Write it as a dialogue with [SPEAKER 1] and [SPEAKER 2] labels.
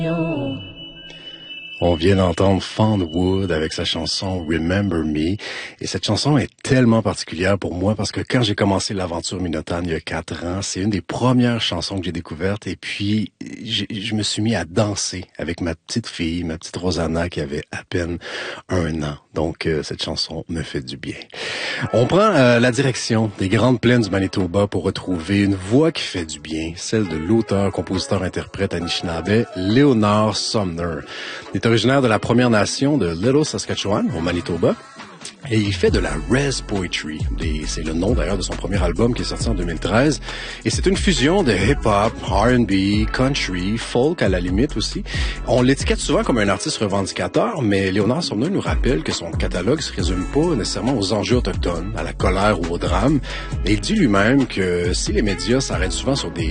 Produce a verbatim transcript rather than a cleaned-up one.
[SPEAKER 1] On vient d'entendre Fawn Wood avec sa chanson Remember Me. Et cette chanson est tellement particulière pour moi parce que quand j'ai commencé l'aventure Minotane il y a quatre ans, c'est une des premières chansons que j'ai découvertes. Et puis, je me suis mis à danser avec ma petite fille, ma petite Rosanna qui avait à peine un an. Donc, euh, cette chanson me fait du bien. On prend euh, la direction des Grandes Plaines du Manitoba pour retrouver une voix qui fait du bien, celle de l'auteur, compositeur, interprète Anishinaabe, Léonard Sumner. Il est originaire de la Première Nation de Little Saskatchewan, au Manitoba. Et il fait de la Res Poetry. C'est le nom d'ailleurs de son premier album qui est sorti en deux mille treize. Et c'est une fusion de hip-hop, R and B, country, folk à la limite aussi. On l'étiquette souvent comme un artiste revendicateur, mais Léonard Sumner nous rappelle que son catalogue se résume pas nécessairement aux enjeux autochtones, à la colère ou au drame. Et il dit lui-même que si les médias s'arrêtent souvent sur des